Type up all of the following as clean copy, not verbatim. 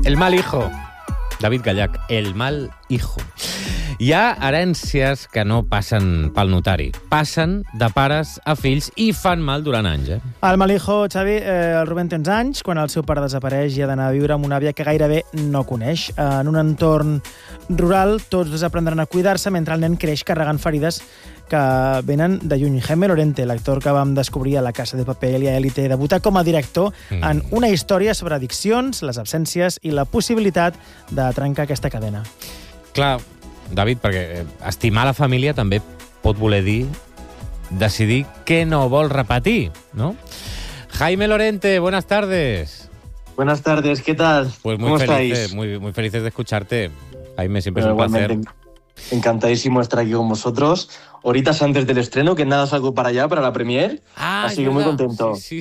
El mal hijo. David Gallac, el mal hijo. Hi ha herències que no passen pel notari. Passen de pares a fills i fan mal durant anys, El mal hijo, Xavi, el Rubén té 11 anys, quan el seu pare desapareix i ha d'anar a viure amb una àvia que gairebé no coneix. En un entorn rural, tots desaprendran a cuidar-se mentre el nen creix carregant ferides que venen de lluny. Jaime Lorente, l'actor que vam descobrir a La Casa de Papel i a Élite, debuta com a director en una història sobre addiccions, les absències i la possibilitat de trencar aquesta cadena. Clar, David, perquè estimar la família també pot voler dir decidir què no vol repetir, ¿no? Jaime Lorente, buenas tardes. Buenas tardes, ¿qué tal? Pues muy ¿Cómo felices, estáis? muy felices de escucharte. Jaime, siempre es un placer. Encantadísimo estar aquí con vosotros. Horitas antes del estreno, que nada, salgo para allá, para la premier. Así que muy contento. Sí.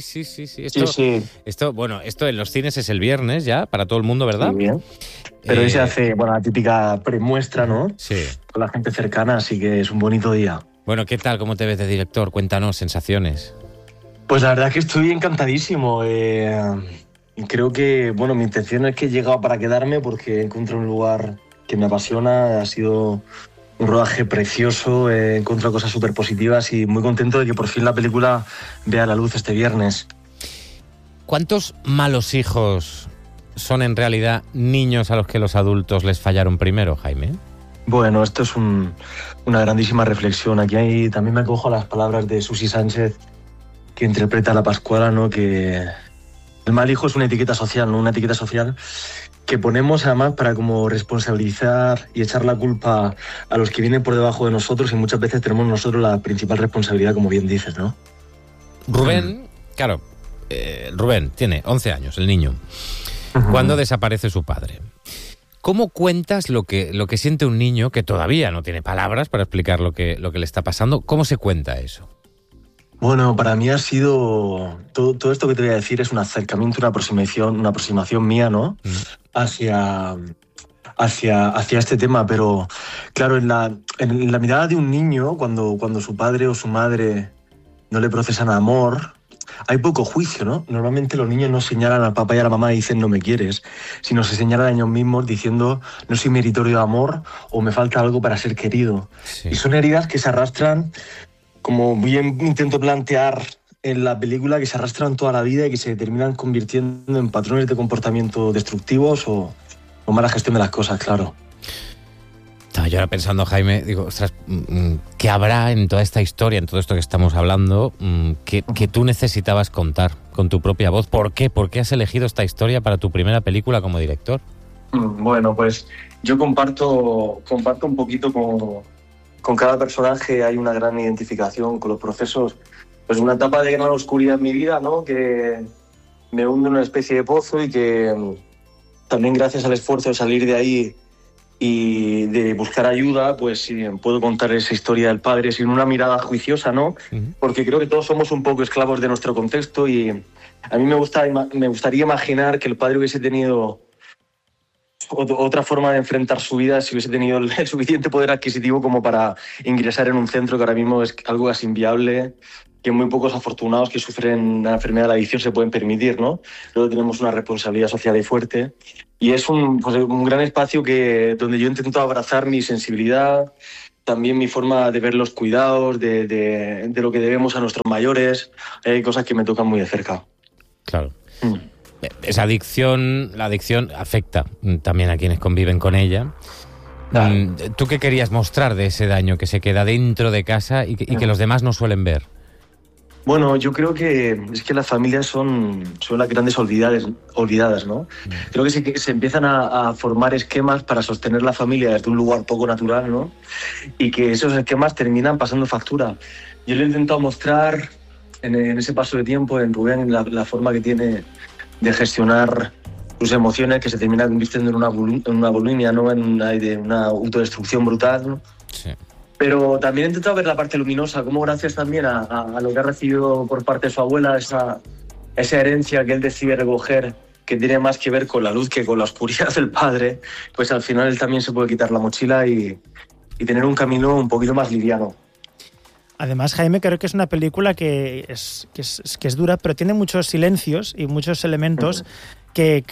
Esto en los cines es el viernes ya, para todo el mundo, ¿verdad? Sí, bien. Pero hoy se hace, la típica premuestra, ¿no? Sí. Con la gente cercana, así que es un bonito día. Bueno, ¿qué tal? ¿Cómo te ves de director? Cuéntanos, sensaciones. Pues la verdad que estoy encantadísimo. Y creo que, mi intención es que he llegado para quedarme porque encuentro un lugar que me apasiona. Ha sido un rodaje precioso, he encontrado cosas súper positivas y muy contento de que por fin la película vea la luz este viernes. ¿Cuántos malos hijos son en realidad niños a los que los adultos les fallaron primero, Jaime? Bueno, esto es una grandísima reflexión. Aquí también me acojo a las palabras de Susi Sánchez, que interpreta a la Pascuala, ¿no? Que el mal hijo es una etiqueta social, ¿no? Una etiqueta social que ponemos además para como responsabilizar y echar la culpa a los que vienen por debajo de nosotros, y muchas veces tenemos nosotros la principal responsabilidad, como bien dices, ¿no? Rubén, claro, Rubén tiene 11 años, el niño, cuando desaparece su padre. ¿Cómo cuentas lo que siente un niño que todavía no tiene palabras para explicar lo que le está pasando? ¿Cómo se cuenta eso? Bueno, para mí ha sido... Todo esto que te voy a decir es un acercamiento, una aproximación mía, ¿no? Hacia este tema, pero claro, en la mirada de un niño, cuando su padre o su madre no le procesan amor, hay poco juicio, ¿no? Normalmente los niños no señalan al papá y a la mamá y dicen no me quieres, sino se señalan a ellos mismos diciendo no soy meritorio de amor o me falta algo para ser querido. Sí. Y son heridas que se arrastran, como bien intento plantear en la película, que se arrastran toda la vida y que se terminan convirtiendo en patrones de comportamiento destructivos o mala gestión de las cosas, claro. Estaba yo ahora pensando, Jaime, digo, ostras, ¿qué habrá en toda esta historia, en todo esto que estamos hablando, que tú necesitabas contar con tu propia voz? ¿Por qué? ¿Por qué has elegido esta historia para tu primera película como director? Bueno, pues yo comparto un poquito con cada personaje. Hay una gran identificación con los procesos. Pues una etapa de gran oscuridad en mi vida, ¿no? Que me hunde en una especie de pozo y que también gracias al esfuerzo de salir de ahí y de buscar ayuda, pues sí, puedo contar esa historia del padre sin una mirada juiciosa, ¿no? Porque creo que todos somos un poco esclavos de nuestro contexto y a mí me gustaría imaginar que el padre hubiese tenido otra forma de enfrentar su vida si hubiese tenido el suficiente poder adquisitivo como para ingresar en un centro que ahora mismo es algo casi inviable, que muy pocos afortunados que sufren la enfermedad de la adicción se pueden permitir, ¿no? Luego tenemos una responsabilidad social y fuerte. Y es un gran espacio donde yo intento abrazar mi sensibilidad, también mi forma de ver los cuidados, de lo que debemos a nuestros mayores. Hay cosas que me tocan muy de cerca. Claro. Esa adicción, la adicción afecta también a quienes conviven con ella. Claro. ¿Tú qué querías mostrar de ese daño que se queda dentro de casa y que los demás no suelen ver? Bueno, yo creo que es que las familias son las grandes olvidadas, ¿no? Creo que se empiezan a formar esquemas para sostener la familia desde un lugar poco natural, ¿no? Y que esos esquemas terminan pasando factura. Yo le he intentado mostrar en ese paso de tiempo, en Rubén, la forma que tiene de gestionar sus emociones, que se termina convirtiendo en una bulimia, ¿no? En una autodestrucción brutal, ¿no? Sí. Pero también he intentado ver la parte luminosa, como gracias también a lo que ha recibido por parte de su abuela, esa herencia que él decide recoger, que tiene más que ver con la luz que con la oscuridad del padre, pues al final él también se puede quitar la mochila y tener un camino un poquito más liviano. Además, Jaime, creo que es una película que es dura, pero tiene muchos silencios y muchos elementos que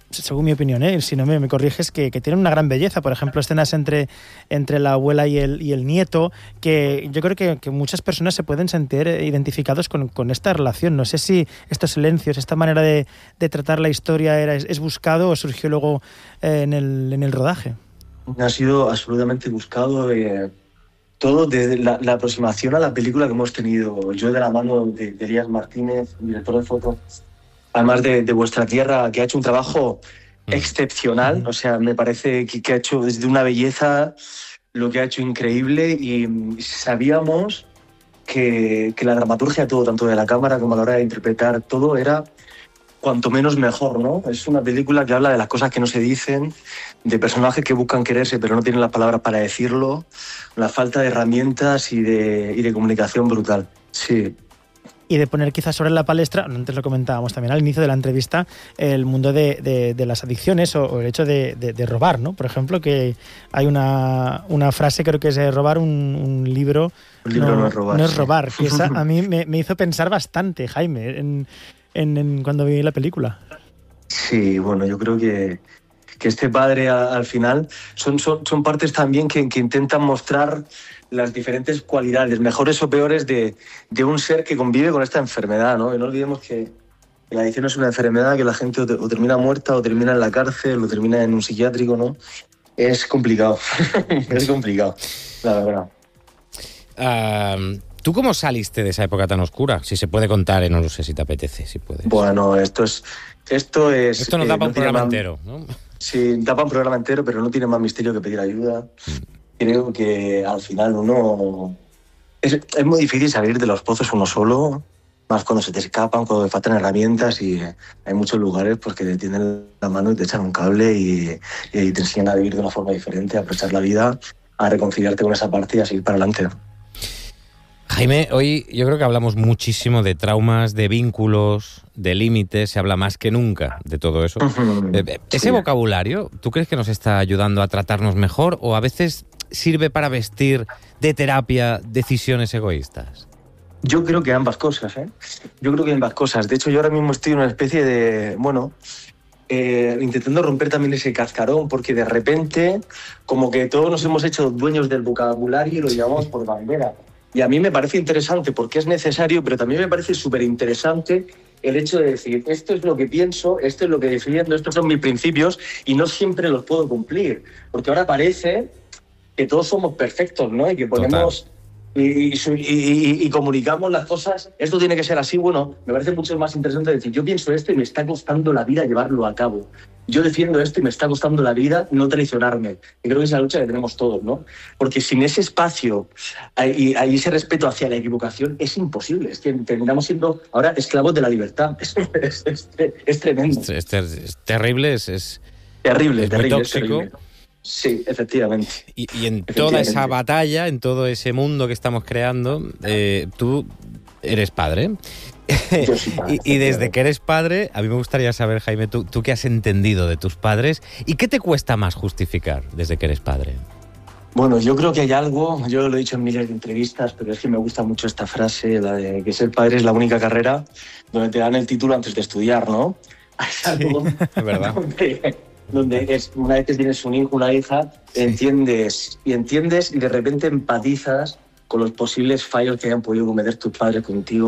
según mi opinión, si no me corriges, que tienen una gran belleza. Por ejemplo, escenas entre la abuela y el nieto, que yo creo que muchas personas se pueden sentir identificados con esta relación. No sé si estos silencios, esta manera de tratar la historia es buscado o surgió luego en el rodaje. Ha sido absolutamente buscado. Todo desde la aproximación a la película que hemos tenido, yo de la mano de Elías Martínez, director de foto, además de Vuestra Tierra, que ha hecho un trabajo excepcional. O sea, me parece que ha hecho desde una belleza lo que ha hecho increíble, y sabíamos que la dramaturgia, todo, tanto de la cámara como a la hora de interpretar, todo era cuanto menos mejor, ¿no? Es una película que habla de las cosas que no se dicen, de personajes que buscan quererse pero no tienen las palabras para decirlo, la falta de herramientas y de comunicación brutal. Sí. Y de poner quizás sobre la palestra, antes lo comentábamos también al inicio de la entrevista, el mundo de las adicciones o el hecho de robar, ¿no? Por ejemplo, que hay una frase, creo que es robar un libro. Un libro no es robar. No es robar, que esa a mí me hizo pensar bastante, Jaime, en cuando vi la película. Sí, bueno, yo creo que este padre al final son partes también que intentan mostrar las diferentes cualidades, mejores o peores, de un ser que convive con esta enfermedad, ¿no? Y no olvidemos que la adicción es una enfermedad, que la gente o termina muerta, o termina en la cárcel, o termina en un psiquiátrico, ¿no? Es complicado, es complicado, la verdad. ¿Tú cómo saliste de esa época tan oscura? Si se puede contar, no sé si te apetece, si puedes. Bueno, esto nos da para un programa entero, ¿no? Sí, da para un programa entero, pero no tiene más misterio que pedir ayuda. Creo que al final uno... Es muy difícil salir de los pozos uno solo, más cuando se te escapan, cuando te faltan herramientas, y hay muchos lugares pues, que te tienden la mano y te echan un cable y te enseñan a vivir de una forma diferente, a aprovechar la vida, a reconciliarte con esa parte y a seguir para adelante. Jaime, hoy yo creo que hablamos muchísimo de traumas, de vínculos, de límites, se habla más que nunca de todo eso. ¿Ese vocabulario, tú crees que nos está ayudando a tratarnos mejor o a veces sirve para vestir de terapia decisiones egoístas? Yo creo que ambas cosas, Yo creo que ambas cosas. De hecho, yo ahora mismo estoy en una especie de, intentando romper también ese cascarón, porque de repente como que todos nos hemos hecho dueños del vocabulario y lo llevamos por bandera. Y a mí me parece interesante porque es necesario, pero también me parece súper interesante el hecho de decir, esto es lo que pienso, esto es lo que defiendo, estos son mis principios, y no siempre los puedo cumplir. Porque ahora parece que todos somos perfectos, ¿no? Y que ponemos y comunicamos las cosas. Esto tiene que ser así. Bueno, me parece mucho más interesante decir, yo pienso esto y me está costando la vida llevarlo a cabo. Yo defiendo esto y me está costando la vida no traicionarme. Y creo que es la lucha que tenemos todos, ¿no? Porque sin ese espacio y ese respeto hacia la equivocación es imposible. Es que terminamos siendo ahora esclavos de la libertad. Es tremendo. Es terrible, es terrible, es muy tóxico. Sí, efectivamente. Y en toda esa batalla, en todo ese mundo que estamos creando, tú eres padre. Yo soy padre. Y desde que eres padre, a mí me gustaría saber, Jaime, tú qué has entendido de tus padres y qué te cuesta más justificar desde que eres padre. Bueno, yo creo que hay algo, yo lo he dicho en miles de entrevistas, pero es que me gusta mucho esta frase, la de que ser padre es la única carrera donde te dan el título antes de estudiar, ¿no? Es algo es verdad. Donde es, una vez que tienes un hijo, una hija, entiendes y de repente empatizas con los posibles fallos que hayan podido cometer tus padres contigo.